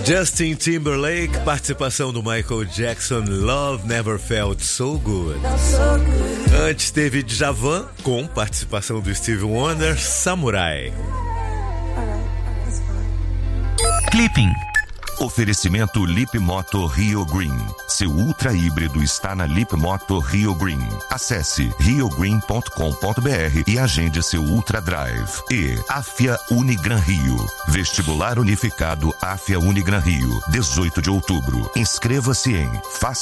Justin Timberlake, participação do Michael Jackson, Love Never Felt So Good. Antes teve Djavan, com participação do Stevie Wonder, Samurai. Clipping. Oferecimento Lip Moto Rio Green. Seu ultra híbrido está na Lip Moto Rio Green. Acesse riogreen.com.br e agende seu Ultra Drive. E Afia Unigran Rio. Vestibular unificado Afia Unigran Rio. 18 de outubro. Inscreva-se em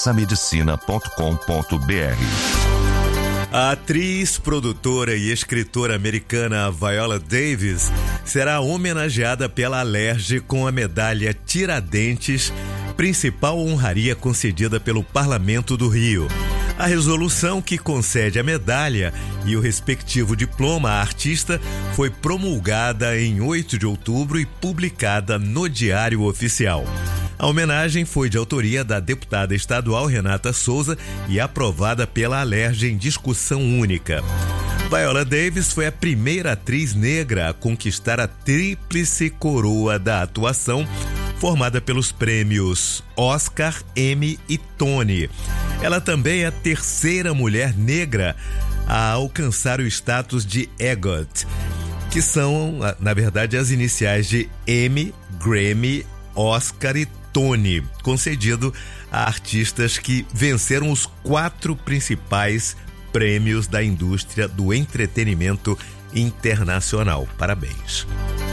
façamedicina.com.br. A atriz, produtora e escritora americana Viola Davis será homenageada pela Alerj com a medalha Tiradentes, principal honraria concedida pelo Parlamento do Rio. A resolução que concede a medalha e o respectivo diploma à artista foi promulgada em 8 de outubro e publicada no Diário Oficial. A homenagem foi de autoria da deputada estadual Renata Souza e aprovada pela Alerj em discussão única. Viola Davis foi a primeira atriz negra a conquistar a tríplice coroa da atuação, formada pelos prêmios Oscar, Emmy e Tony. Ela também é a terceira mulher negra a alcançar o status de EGOT, que são, na verdade, as iniciais de Emmy, Grammy, Oscar e Tony, concedido a artistas que venceram os 4 principais prêmios da indústria do entretenimento internacional. Parabéns.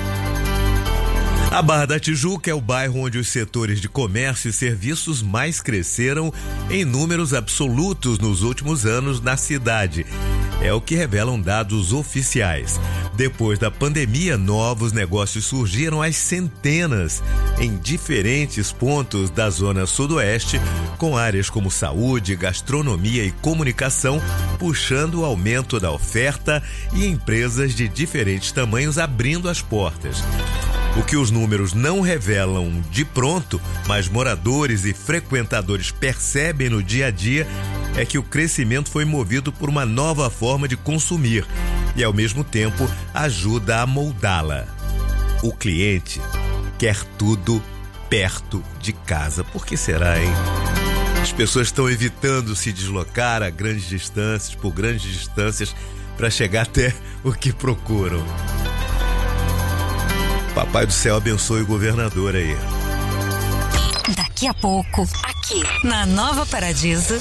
A Barra da Tijuca é o bairro onde os setores de comércio e serviços mais cresceram em números absolutos nos últimos anos na cidade. É o que revelam dados oficiais. Depois da pandemia, novos negócios surgiram às centenas em diferentes pontos da zona sudoeste, com áreas como saúde, gastronomia e comunicação, puxando o aumento da oferta e empresas de diferentes tamanhos abrindo as portas. O que os números não revelam de pronto, mas moradores e frequentadores percebem no dia a dia, é que o crescimento foi movido por uma nova forma de consumir e, ao mesmo tempo, ajuda a moldá-la. O cliente quer tudo perto de casa. Por que será, hein? As pessoas estão evitando se deslocar a grandes distâncias, por grandes distâncias, para chegar até o que procuram. Papai do céu abençoe o governador aí. Daqui a pouco, aqui na Nova Paradiso.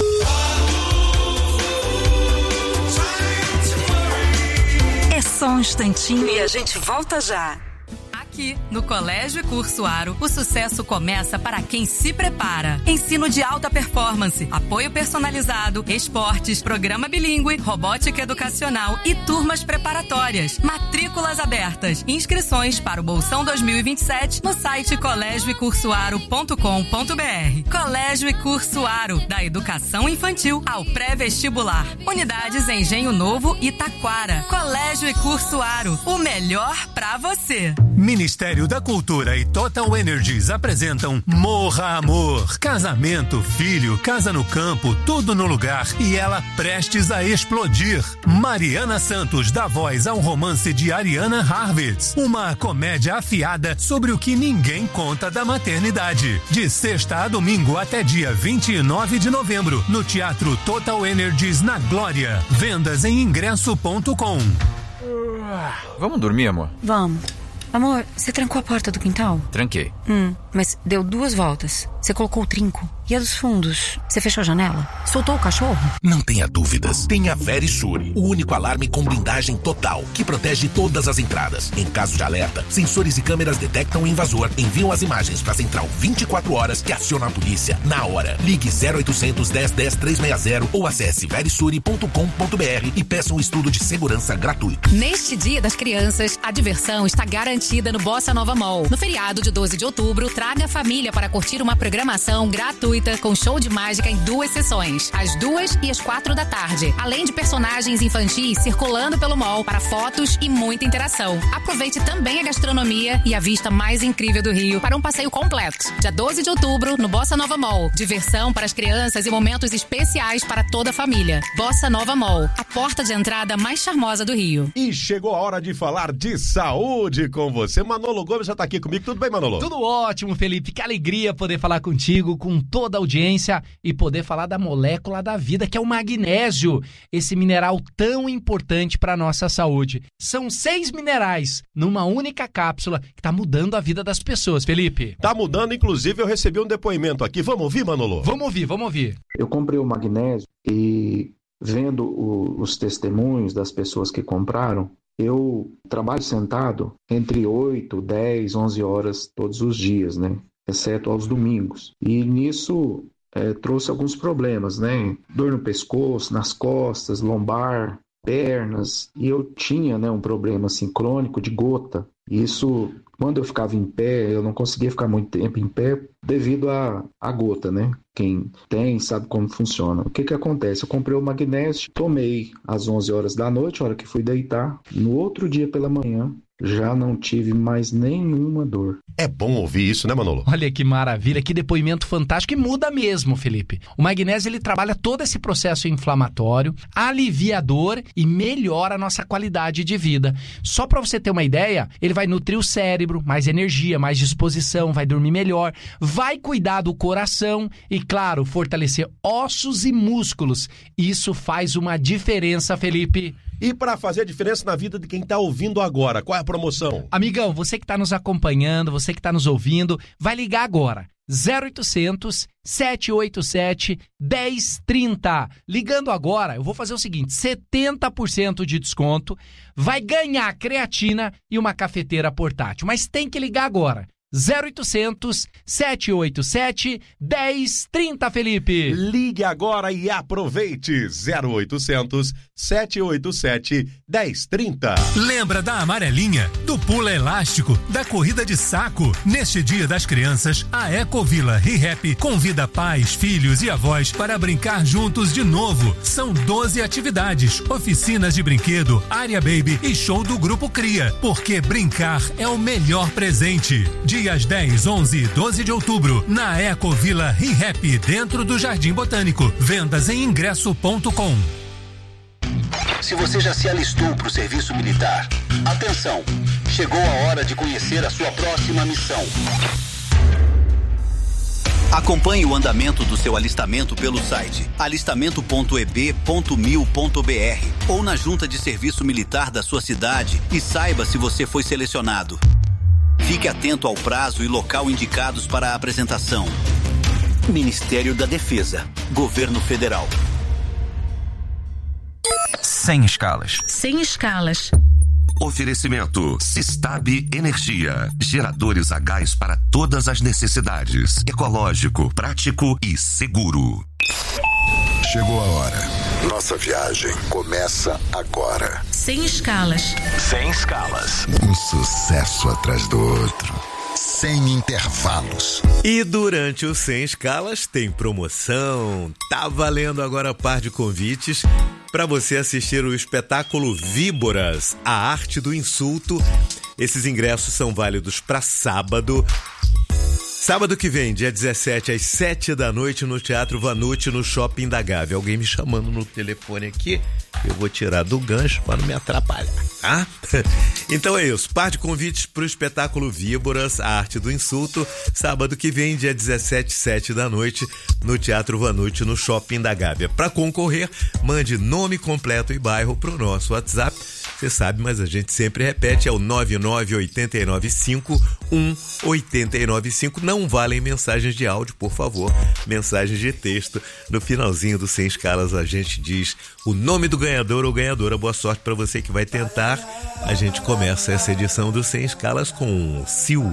É só um instantinho e a gente volta já. Aqui, no Colégio e Curso Aro, o sucesso começa para quem se prepara. Ensino de alta performance, apoio personalizado, esportes, programa bilíngue, robótica educacional e turmas preparatórias. Matrículas abertas. Inscrições para o Bolsão 2027 no site colégioecursoaro.com.br. Colégio e Curso Aro, da educação infantil ao pré-vestibular. Unidades em Engenho Novo e Taquara. Colégio e Curso Aro, o melhor pra você. Ministério da Cultura e Total Energies apresentam Morra Amor. Casamento, filho, casa no campo, tudo no lugar e ela prestes a explodir. Mariana Santos dá voz ao romance de Ariana Harvitz, uma comédia afiada sobre o que ninguém conta da maternidade. De sexta a domingo até dia 29 de novembro, no Teatro Total Energies na Glória. Vendas em ingresso.com. Vamos dormir, amor? Vamos. Amor, você trancou a porta do quintal? Tranquei. Mas deu 2 voltas. Você colocou o trinco. E a dos fundos? Você fechou a janela? Soltou o cachorro? Não tenha dúvidas. Tem a Verisure, o único alarme com blindagem total, que protege todas as entradas. Em caso de alerta, sensores e câmeras detectam o invasor, enviam as imagens para a central 24 horas que aciona a polícia na hora. Ligue 0800 10 10 360 ou acesse verisure.com.br e peça um estudo de segurança gratuito. Neste Dia das Crianças, a diversão está garantida no Bossa Nova Mall. No feriado de 12 de outubro, traga a família para curtir uma programação gratuita com show de mágica em 2 sessões, às 2 e às 4 da tarde, além de personagens infantis circulando pelo mall para fotos e muita interação. Aproveite também a gastronomia e a vista mais incrível do Rio para um passeio completo. Dia 12 de outubro, no Bossa Nova Mall. Diversão para as crianças e momentos especiais para toda a família. Bossa Nova Mall, a porta de entrada mais charmosa do Rio. E chegou a hora de falar de saúde com você. Manolo Gomes já tá aqui comigo. Tudo bem, Manolo? Tudo ótimo, Felipe. Que alegria poder falar contigo, com toda a audiência e poder falar da molécula da vida, que é o magnésio, esse mineral tão importante para nossa saúde. São 6 minerais numa única cápsula que tá mudando a vida das pessoas, Felipe. Tá mudando, inclusive eu recebi um depoimento aqui. Vamos ouvir, Manolo? Vamos ouvir. Eu comprei o magnésio e vendo os testemunhos das pessoas que compraram, eu trabalho sentado entre 8, 10, 11 horas todos os dias, né? Exceto aos domingos. E nisso trouxe alguns problemas, né? Dor no pescoço, nas costas, lombar, pernas. E eu tinha, né, um problema assim, crônico de gota. Isso, quando eu ficava em pé, eu não conseguia ficar muito tempo em pé devido à gota, né? Quem tem sabe como funciona. O que acontece? Eu comprei o magnésio, tomei às 11 horas da noite, a hora que fui deitar. No outro dia pela manhã, já não tive mais nenhuma dor. É bom ouvir isso, né, Manolo? Olha que maravilha, que depoimento fantástico e muda mesmo, Felipe. O magnésio, ele trabalha todo esse processo inflamatório, alivia a dor e melhora a nossa qualidade de vida. Só para você ter uma ideia, ele vai nutrir o cérebro, mais energia, mais disposição, vai dormir melhor, vai cuidar do coração e, claro, fortalecer ossos e músculos. Isso faz uma diferença, Felipe. E para fazer a diferença na vida de quem está ouvindo agora, qual é a promoção? Amigão, você que está nos acompanhando, você que está nos ouvindo, vai ligar agora. 0800 787 1030. Ligando agora, eu vou fazer o seguinte, 70% de desconto, vai ganhar creatina e uma cafeteira portátil. Mas tem que ligar agora. 0800 787 1030, Felipe. Ligue agora e aproveite. 0800 787 1030. Lembra da amarelinha, do pula elástico, da corrida de saco? Neste Dia das Crianças, a Ecovila ReHap convida pais, filhos e avós para brincar juntos de novo. São 12 atividades, oficinas de brinquedo, área baby e show do Grupo Cria. Porque brincar é o melhor presente. Dias 10, 11 e 12 de outubro, na Ecovila ReHap, dentro do Jardim Botânico. Vendas em ingresso.com. Se você já se alistou para o serviço militar, atenção! Chegou a hora de conhecer a sua próxima missão. Acompanhe o andamento do seu alistamento pelo site alistamento.eb.mil.br ou na junta de serviço militar da sua cidade e saiba se você foi selecionado. Fique atento ao prazo e local indicados para a apresentação. Ministério da Defesa, Governo Federal. Sem escalas. Sem escalas. Oferecimento Sistab Energia. Geradores a gás para todas as necessidades. Ecológico, prático e seguro. Chegou a hora. Nossa viagem começa agora. Sem escalas. Sem escalas. Um sucesso atrás do outro. Sem intervalos. E durante o Sem Escalas tem promoção. Tá valendo agora par de convites para você assistir o espetáculo Víboras, a arte do insulto. Esses ingressos são válidos para sábado. Sábado que vem, dia 17, às 7 da noite, no Teatro Vanucci, no Shopping da Gávea. Alguém me chamando no telefone aqui, eu vou tirar do gancho para não me atrapalhar, tá? Então é isso, par de convites para o espetáculo Víboras, a arte do insulto, sábado que vem, dia 17, 7 da noite, no Teatro Vanucci, no Shopping da Gávea. Para concorrer, mande nome completo e bairro para o nosso WhatsApp. Você sabe, mas a gente sempre repete, é o 998951895. Não valem mensagens de áudio, por favor, mensagens de texto. No finalzinho do Sem Escalas a gente diz o nome do ganhador ou ganhadora. Boa sorte para você que vai tentar. A gente começa essa edição do Sem Escalas com Sil.